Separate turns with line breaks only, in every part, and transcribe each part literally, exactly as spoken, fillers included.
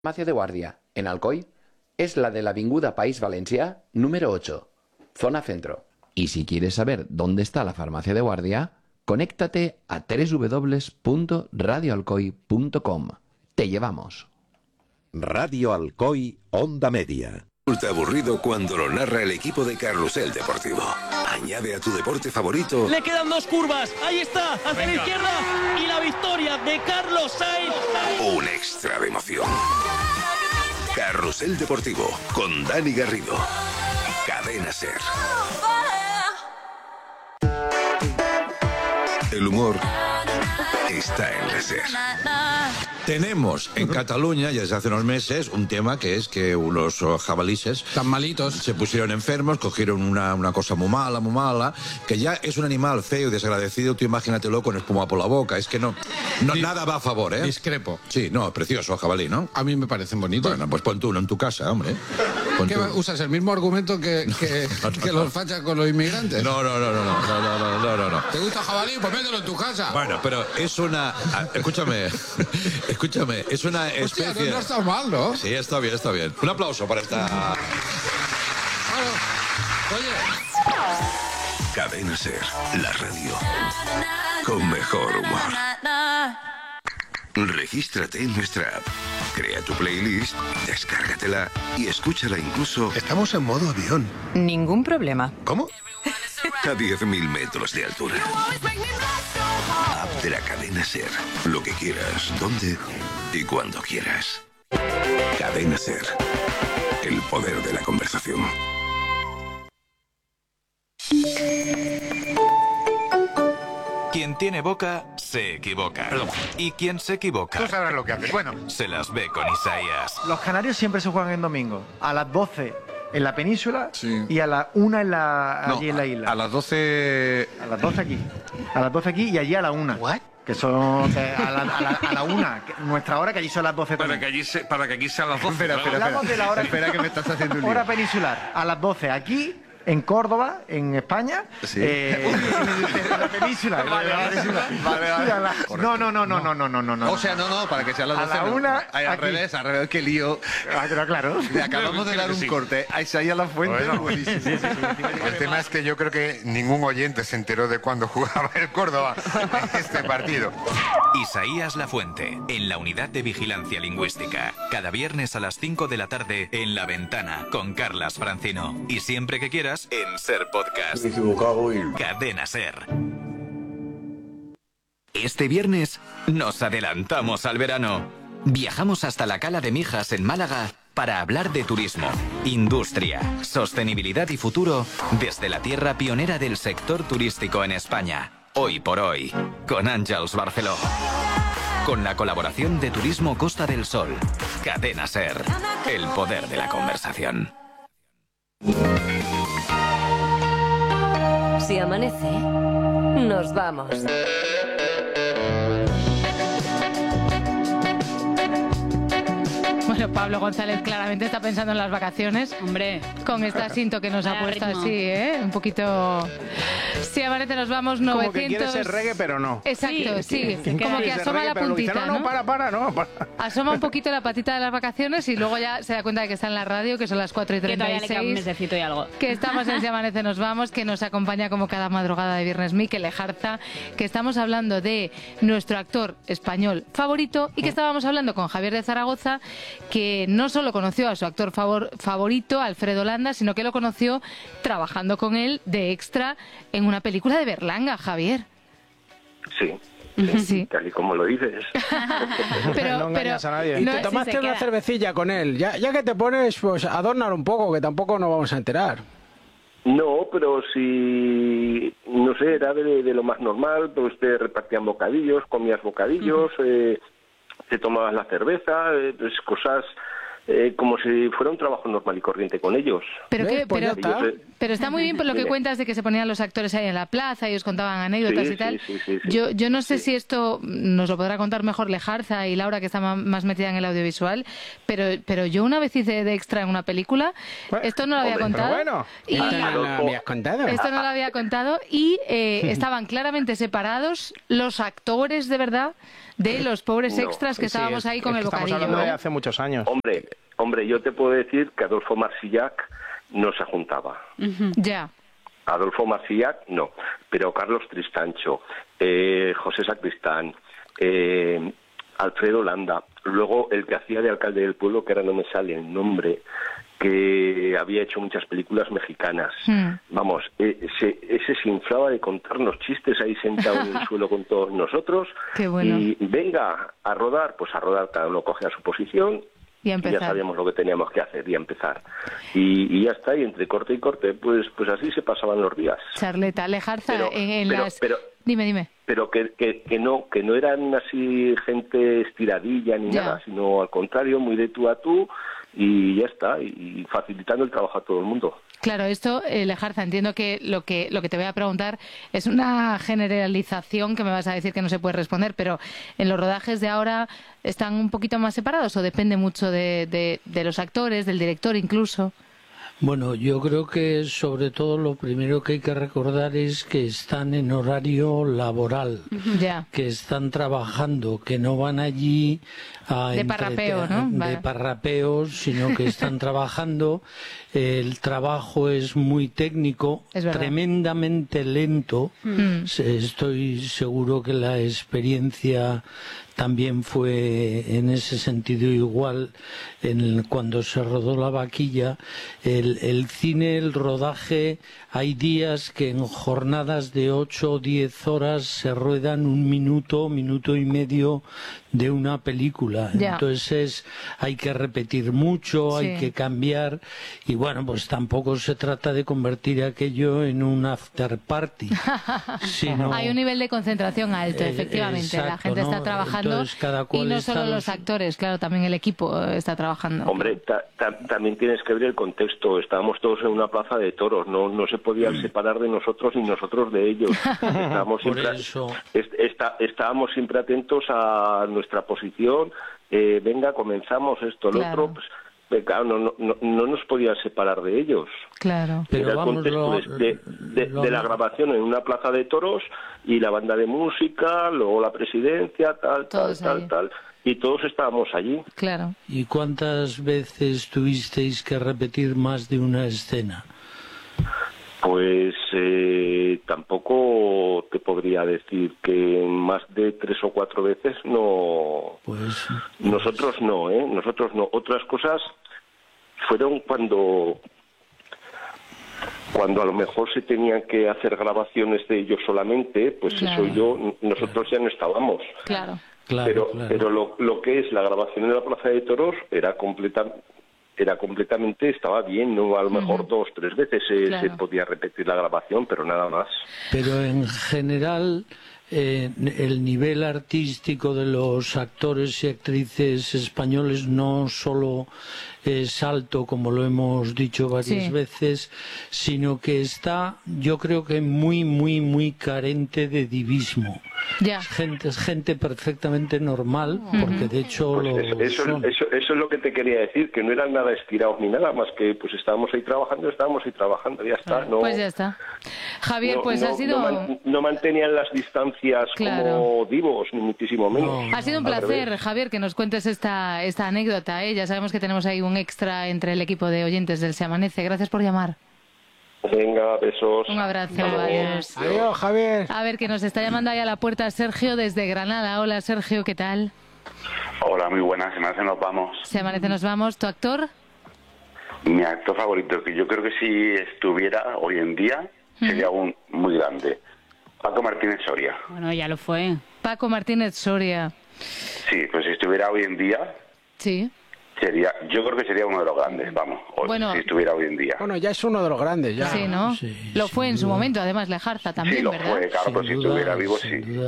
Farmacia de Guardia, en Alcoy, es la de la Avinguda País Valencià, número ocho, zona centro. Y si quieres saber dónde está la Farmacia de Guardia, conéctate a doble u doble u doble u punto radio alcoy punto com. Te llevamos.
Radio Alcoy, Onda Media.
Resulta aburrido cuando lo narra el equipo de Carrusel Deportivo. Añade a tu deporte favorito.
Le quedan dos curvas. Ahí está, hacia Venga. la izquierda. Y la victoria de Carlos Sainz.
Un extra de emoción. Carrusel Deportivo con Dani Garrido. Cadena Ser. El humor está en la Ser.
Tenemos en Cataluña, ya desde hace unos meses, un tema que es que unos jabalíes
tan malitos
se pusieron enfermos, cogieron una, una cosa muy mala, muy mala, que ya es un animal feo y desagradecido. Tú imagínatelo con espuma por la boca. Es que no, no
Di
nada va a favor, ¿eh?
Discrepo.
Sí, no, precioso jabalí, ¿no?
A mí me parecen bonitos.
Bueno, pues pon tú uno en tu casa, hombre. Pon
¿Qué,
tú.
usas el mismo argumento que, que, no, no, que los fachas con los inmigrantes?
No, no, no, no, no, no, no, no, no, no.
¿Te gusta el jabalí? Pues mételo en tu casa.
Bueno, pero es una... Escúchame, escúchame, es una especie...
Hostia, no, no está mal, ¿no?
Sí, está bien, está bien. Un aplauso para esta...
Bueno, oye...
Cadena Ser, la radio con mejor humor. Regístrate en nuestra app, crea tu playlist, descárgatela y escúchala incluso...
Estamos en modo avión.
Ningún problema.
¿Cómo?
A diez mil metros de altura. App de la Cadena Ser. Lo que quieras, donde y cuando quieras. Cadena Ser. El poder de la conversación.
Quien tiene boca, se equivoca.
Perdón.
Y quien se equivoca...
Tú sabrás lo que haces. Bueno.
Se las ve con Isaías.
Los canarios siempre se juegan en domingo. A las doce en la península
sí.
y a la una en la,
no,
allí en la isla.
A las doce...
A las doce aquí. A las doce aquí y allí a la una.
¿What?
Que son a la, a la, a la una. Que nuestra hora, que allí son las doce
Para
también.
que, allí se, para que aquí sean las doce.
Espera, espera,
Hablamos
espera.
de la hora,
Espera que me estás haciendo un lío.
hora peninsular. A las doce aquí, en Córdoba, en España.
Sí.
Eh, en la península.
Vale, vale, vale, vale.
Y a la- No, no, no, no, no, no, no, no, no.
O sea, no, no, para que sean las
A
doce.
la
no.
una,
Ay, al
aquí.
revés, al revés, qué lío.
Ah, pero claro.
Le acabamos de dar un corte a Isaías La Fuente.
Bueno.
Buenísimo.
El tema es que yo creo que ningún oyente se enteró de cuándo jugaba el Córdoba este partido.
Isaías Lafuente, en la Unidad de Vigilancia Lingüística. Cada viernes a las cinco de la tarde en La Ventana, con Carlas Francino. Y siempre que quieras, en Ser Podcast.
Me he equivocado y...
Cadena Ser. Este viernes nos adelantamos al verano. Viajamos hasta la Cala de Mijas en Málaga para hablar de turismo, industria, sostenibilidad y futuro desde la tierra pionera del sector turístico en España. Hoy por hoy, con Àngels Barceló. Con la colaboración de Turismo Costa del Sol. Cadena Ser. El poder de la conversación.
Si amanece, nos vamos.
Bueno, Pablo González claramente está pensando en las vacaciones.
Hombre.
Con este asinto que nos ha
Vaya
puesto
ritmo.
así, ¿eh? Un poquito... Si amanece nos vamos novecientos...
Como que quiere ser reggae, pero no.
Exacto, sí.
¿Quién
Como
quiere
que
ser
asoma
reggae,
la
pero luego dice,
puntita,
no, no,
¿no?
para, para, no. Para.
Asoma un poquito la patita de las vacaciones y luego ya se da cuenta de que está en la radio, que son las cuatro y
Que
treinta y
todavía le queda un
seis.
mesecito y algo.
Que estamos en Si amanece nos vamos, que nos acompaña como cada madrugada de viernes Mikel Lejarza, que estamos hablando de nuestro actor español favorito y que estábamos hablando con Javier de Zaragoza, que no solo conoció a su actor favor, favorito, Alfredo Landa, sino que lo conoció trabajando con él de extra en una película de Berlanga, Javier.
Sí.
Sí.
Tal y como lo dices.
Pero,
no engañas
pero-
a nadie. Y
no,
te
sí
tomaste
se
una
queda.
cervecilla con él. Ya, ya que te pones, pues adornar un poco, que tampoco nos vamos a enterar.
No, pero si, no sé, era de, de lo más normal, pues te repartían bocadillos, comías bocadillos, uh-huh. eh, te tomabas la cerveza, eh, pues cosas eh, como si fuera un trabajo normal y corriente con ellos.
Pero, qué, pero,
Ellos, eh,
pero está muy bien por lo que
Dime.
cuentas de que se ponían los actores ahí en la plaza y os contaban anécdotas
Sí,
y tal.
sí, sí, sí, sí.
Yo, yo no sé si esto nos lo podrá contar mejor Lejarza y Laura, que está ma- más metida en el audiovisual, pero, pero yo una vez hice de extra en una película, esto no lo había
Hombre,
contado.
pero bueno,
y-
esto no lo habías contado.
Esto no lo había contado y eh, estaban claramente separados los actores de verdad de los pobres
No.
extras que
Sí,
estábamos
es-
ahí con
es
el
que estamos
bocadillo.
hablando de
¿no?
hace muchos años.
Hombre, hombre, yo te puedo decir que Adolfo Marsillac no se juntaba.
Ya.
Adolfo Marsillac no, pero Carlos Tristancho, eh, José Sacristán, eh, Alfredo Landa, luego el que hacía de alcalde del pueblo, que ahora no me sale el nombre, que había hecho muchas películas mexicanas.
Hmm.
Vamos, eh, se, ese se inflaba de contarnos chistes ahí sentado en el suelo con todos nosotros.
Qué bueno.
Y venga a rodar, pues a rodar, cada uno coge a su posición.
Y a
Y ya
empezar.
sabíamos lo que teníamos que hacer y a empezar. Y, y ya está, y entre corte y corte, pues pues así se pasaban los días.
Charleta, Lejarza,
Pero-
en, en
pero-
las...
pero-
Dime, dime.
Pero que, que, que no que no eran así gente estiradilla ni
Ya.
nada, sino al contrario, muy de tú a tú, y ya está, y facilitando el trabajo a todo el mundo.
Claro, esto, eh, Lejarza, entiendo que lo que lo que te voy a preguntar es una generalización que me vas a decir que no se puede responder, pero ¿en los rodajes de ahora están un poquito más separados o depende mucho de, de, de los actores, del director incluso?
Bueno, yo creo que sobre todo lo primero que hay que recordar es que están en horario laboral,
Ya.
que están trabajando, que no van allí a
De
entrete-
parrapeo, ¿no?
de
Vale.
parrapeo, sino que están trabajando. El trabajo es muy técnico,
Es verdad.
tremendamente lento.
Mm.
Se- Estoy seguro que la experiencia también fue en ese sentido igual en cuando se rodó La Vaquilla. El, el cine, el rodaje, hay días que en jornadas de ocho o diez horas se ruedan un minuto, minuto y medio de una película.
Ya.
Entonces hay que repetir mucho, hay
Sí.
que cambiar y bueno, pues tampoco se trata de convertir aquello en un after party. sino-
Hay un nivel de concentración alto,
Eh,
efectivamente. La
exacto,
gente está
¿no?
trabajando
Entonces, cada cual
y no
está
solo
en
los
su-
actores, claro, también el equipo eh, está trabajando.
Hombre, ta- ta- también tienes que ver el contexto. Estábamos todos en una plaza de toros, no no se podían separar de nosotros ni nosotros de ellos. Estábamos
Por
siempre,
eso.
est- está- estábamos siempre atentos a nuestra posición. Eh, venga, comenzamos esto, lo
Claro.
otro. Pues, eh, claro, no, no, no, no nos podían separar de ellos.
Claro.
Pero
Era el
vamos,
contexto
lo-
de, de-
lo-
de la grabación en una plaza de toros y la banda de música, luego la presidencia, tal,
Todos
tal,
ahí.
tal, tal. Y todos estábamos allí.
Claro.
¿Y cuántas veces tuvisteis que repetir más de una escena?
Pues eh, tampoco te podría decir que más de tres o cuatro veces no.
Pues
Nosotros no, ¿eh? Nosotros no. Otras cosas fueron cuando cuando a lo mejor se tenían que hacer grabaciones de ellos solamente, pues
Claro.
eso yo nosotros ya no estábamos.
Claro.
Claro,
pero
claro.
pero lo, lo que es la grabación en la Plaza de Toros era completa era completamente estaba bien, no a lo mejor dos tres veces se,
Claro.
se podía repetir la grabación, pero nada más.
Pero en general, eh, el nivel artístico de los actores y actrices españoles no solo es alto, como lo hemos dicho varias
Sí.
veces, sino que está, yo creo que muy, muy, muy carente de divismo.
Ya.
Es gente, es gente perfectamente normal, porque de hecho
Pues
lo
eso, eso,
son.
eso, eso es lo que te quería decir, que no eran nada estirados ni nada, más que pues estábamos ahí trabajando, estábamos ahí trabajando, ya está. No,
Pues ya está. Javier,
no-
pues
no-
ha sido...
no, man- no mantenían las distancias
Claro.
como divos, ni muchísimo menos.
Ha sido un
Al
placer,
revés.
Javier, que nos cuentes esta, esta anécdota. ¿eh? Ya sabemos que tenemos ahí un extra entre el equipo de oyentes del Se Amanece. Gracias por llamar.
Venga, besos.
Un abrazo.
Hasta luego.
Adiós.
Adiós, Javier.
A ver, que nos está llamando ahí a la puerta Sergio desde Granada. Hola, Sergio, ¿qué tal?
Hola, muy buenas. Se me hace, nos vamos.
Se Amanece, nos vamos. ¿Tu actor?
Mi actor favorito, que yo creo que si estuviera hoy en día, sería un muy grande. Paco Martínez Soria.
Bueno, ya lo fue. Paco Martínez Soria.
Sí, pues si estuviera hoy en día,
Sí.
sería, yo creo que sería uno de los grandes, vamos, hoy,
Bueno.
si estuviera hoy en día.
Bueno, ya es uno de los grandes, ya.
Sí, ¿no? lo fue en su momento, además, Lejarza también,
Sí, lo
¿verdad?
fue, claro, pero si estuviera vivo,
sin
sí.
duda.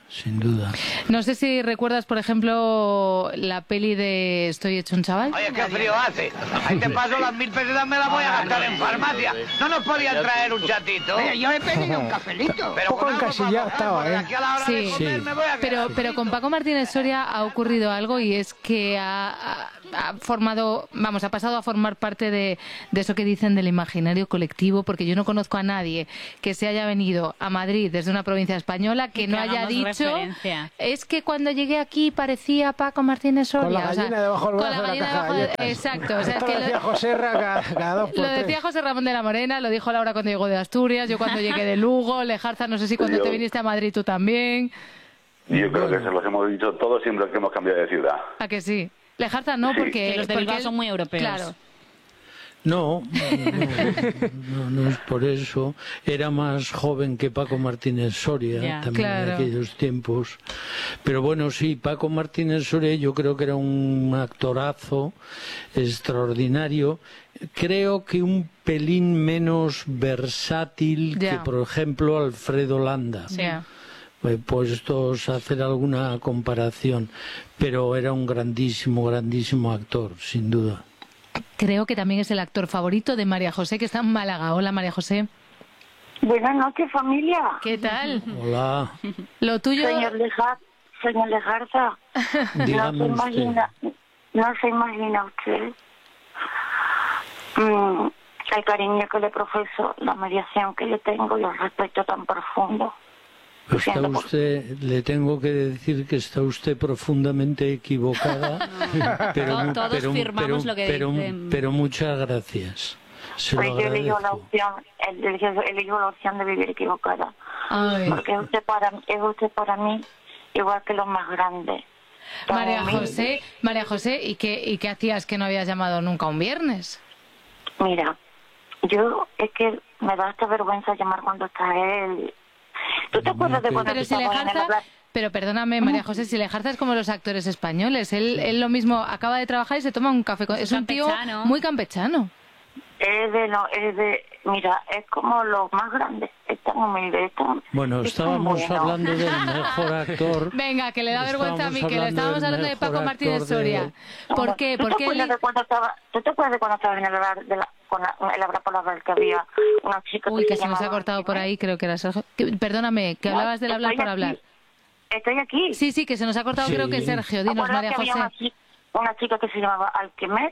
sin duda.
No sé si recuerdas, por ejemplo, la peli de Estoy hecho un chaval.
Oye, qué frío hace. Ahí te paso las mil pesetas, me las voy a gastar en farmacia. No nos podían traer un chatito.
Oye, yo he pedido un cafelito.
Un poco encasillado estaba, ¿eh?
Sí, pero, pero con Paco Martínez Soria ha ocurrido algo y es que ha, ha, ha formado, vamos, ha pasado a formar parte de, de eso que dicen del imaginario colectivo, porque yo no conozco a nadie que se haya venido a Madrid desde una provincia española que, que no haya dicho referencia. Es que cuando llegué aquí parecía Paco Martínez Soria.
Con la gallina o sea, debajo del brazo, con la gallina debajo de,
de Exacto. O sea, es
Esto
que
lo decía José Ra cada, cada dos por
Lo
tres.
decía José Ramón de la Morena, lo dijo Laura cuando llegó de Asturias, yo cuando llegué de Lugo, Lejarza, no sé si cuando
yo,
te viniste a Madrid tú también.
Yo creo que se los hemos dicho todos siempre que hemos cambiado de ciudad.
¿A que sí? Lejarza no,
sí.
porque...
Que los de
porque
Bilbao
él,
son muy europeos.
Claro.
No, no, no, no es por eso. Era más joven que Paco Martínez Soria,
Ya,
también
claro.
en aquellos tiempos. Pero bueno, sí, Paco Martínez Soria yo creo que era un actorazo extraordinario. Creo que un pelín menos versátil
Ya.
que, por ejemplo, Alfredo Landa.
Sí.
He puestos a hacer alguna comparación, pero era un grandísimo, grandísimo actor, sin duda.
Creo que también es el actor favorito de María José, que está en Málaga. Hola, María José.
Buenas noches, familia.
¿Qué tal?
Hola.
Lo tuyo...
Señor Lejar, señor Lejarza, no
Dígame
se
usted.
imagina, no se imagina usted mm, el cariño que le profeso, la mediación que le tengo y el respeto tan profundo.
Está usted, le tengo que decir que está usted profundamente equivocada, pero, mu-
Todos
pero,
firmamos
pero,
lo que
pero,
dicen.
pero muchas gracias. Se lo
Pues yo elijo la
agradezco.
opción, elijo, elijo la opción de vivir equivocada.
Ay.
Porque es usted para, es usted para mí igual que los más grandes. tan
María
humildes.
José, María José, ¿y qué, ¿y qué hacías que no habías llamado nunca un viernes?
Mira, yo es que me da esta vergüenza llamar cuando está él. ¿Tú te acuerdas de cuando
Pero si
estábamos en el
Lejarza,
hablar?
pero perdóname, María José, si Lejarza es como los actores españoles, él, él lo mismo acaba de trabajar y se toma un café con... Es un tío
campechano.
muy campechano.
Es de, no, es de, mira, es como los más grandes, es tan humilde, es tan...
Bueno,
es tan
estábamos
bueno.
hablando del mejor actor.
Venga, que le da vergüenza a mí,
Estábamos
que le
hablando
estábamos
del
hablando de Paco
mejor
Martínez
actor de-
Soria. ¿Por qué?
¿Tú te
Porque él...
acuerdas de cuando estaba, ¿tú te acuerdas de cuando estabas en el hablar de la, con la, el hablar por la red que había una chica
Uy,
que,
que se nos ha cortado por ahí, creo que era Sergio. Que- Perdóname, que
No,
hablabas del hablar
estoy
por
aquí.
hablar.
Estoy aquí.
Sí, sí, que se nos ha cortado,
Sí.
creo que Sergio.
¿Te
Dinos,
acuerdas
María
que había
José.
una, chi- una chica que se llamaba Alquemet?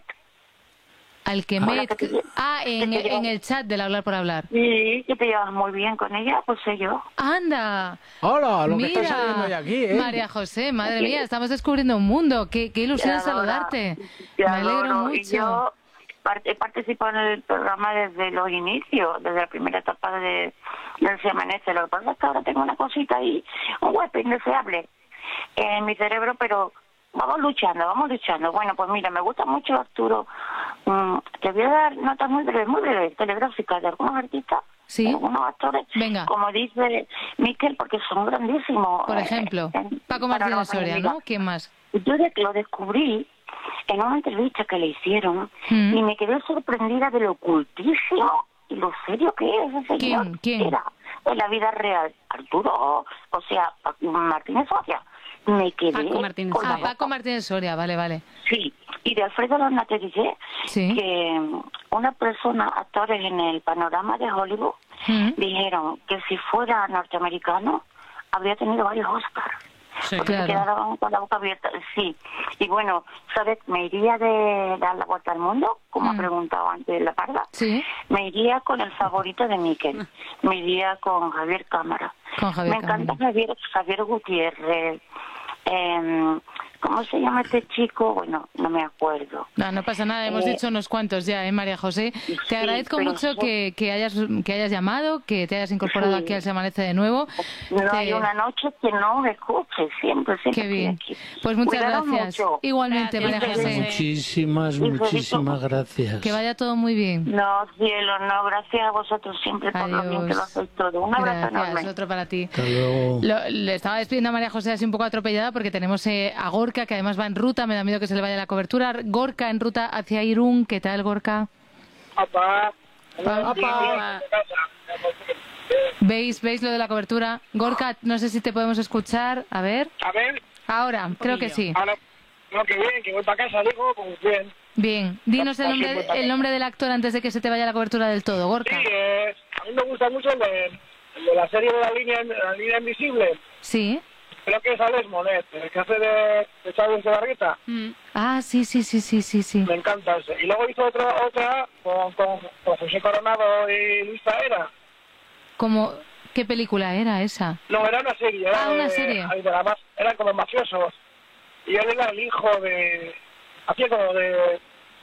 Alquemet.
Hola, que te-
Ah, en,
que te
en el chat del hablar por hablar.
Sí, que te llevas muy bien con ella, pues sé yo.
¡Anda!
Hola, lo que
Mira,
está saliendo de aquí, ¿eh?
María José, madre mía, estamos descubriendo un mundo. Qué, qué ilusión
Te adoro,
saludarte.
te
Me alegro
adoro. Y
mucho.
yo part- he participado en el programa desde los inicios, desde la primera etapa de, del Se Amanece. Lo que pasa es que ahora tengo una cosita ahí, un hueco indeseable en mi cerebro, pero vamos luchando, vamos luchando. Bueno, pues mira, me gusta mucho Arturo. Mm, te voy a dar notas muy breves, muy breves, telegráficas de algunos artistas,
Sí.
de algunos actores,
Venga.
como dice Miquel, porque son grandísimos.
Por
eh,
ejemplo,
en-
Paco
para
Martínez
la
Soria,
familia.
¿no? ¿Quién más?
Yo de que lo descubrí en una entrevista que le hicieron
Mm.
y me quedé sorprendida de lo ocultísimo y lo serio que es ese señor.
¿Quién? ¿Quién?
Era en la vida real. Arturo, o sea, Paco Martínez Soria. Me quedé
Paco Martínez
con la
Ah,
Soria.
Paco Martínez Soria, vale, vale.
Sí, y de Alfredo Landa te dije
Sí.
que una persona, actores en el panorama de Hollywood,
Mm.
dijeron que si fuera norteamericano habría tenido varios Oscars.
Sí.
Porque
Claro.
se quedaron con la boca abierta, sí. Y bueno, ¿sabes? Me iría de dar la vuelta al mundo, como
Mm.
ha preguntado antes la parda.
Sí,
Me iría con el favorito de Miquel. Me iría con Javier Cámara.
con Javier
Me encanta
Cámara.
Javier, Javier Gutiérrez. Eh, ¿Cómo se llama este chico? Bueno, no me acuerdo.
No, no pasa nada, hemos
Eh,
dicho unos cuantos ya, ¿eh, María José? Te
sí,
agradezco
pero
mucho
son-
que, que, hayas, que hayas llamado, que te hayas incorporado
Sí.
aquí al Se Amanece de nuevo.
No
Te-
hay una noche que no me escuche, siempre, siempre.
Qué
estoy
bien.
aquí.
Pues muchas
Cuidaros
gracias.
mucho.
Igualmente,
Gracias,
María José.
José.
Muchísimas,
Y feliz-
muchísimas gracias.
Que vaya todo muy bien.
No, cielo, no, gracias a vosotros siempre por lo bien que lo hacéis todo. Un abrazo
Gracias,
enorme.
otro para ti.
Hasta luego.
Lo- le estaba despidiendo a María José así un poco atropellada porque tenemos eh, a Gorka, que además va en ruta, me da miedo que se le vaya la cobertura. Gorka en ruta hacia Irún, ¿qué tal, Gorka?
Papá.
Pa-
Papá.
¿Veis, veis lo de la cobertura? Gorka, no sé si te podemos escuchar. A ver.
A ver.
Ahora, creo que sí.
Ahora, no, que bien, que voy para casa, digo, pues bien.
Bien. Dinos el nombre, el nombre del actor antes de que se te vaya la cobertura del todo, Gorka.
Sí, eh, a mí me gusta mucho el de, el de la serie de la línea, la línea invisible.
Sí.
Creo que es Alex Monet, el que hace de, de Chávez de Barrita.
Mm. Ah, sí, sí, sí, sí, sí, sí.
Me encanta ese. Y luego hizo otra, otra con, con, con José Coronado y Luis Era.
¿Cómo? ¿Qué película era esa?
No, era una serie. Era
Ah, una
de-
serie.
de la más- eran como mafiosos. Y él era el hijo de... Hacía como de...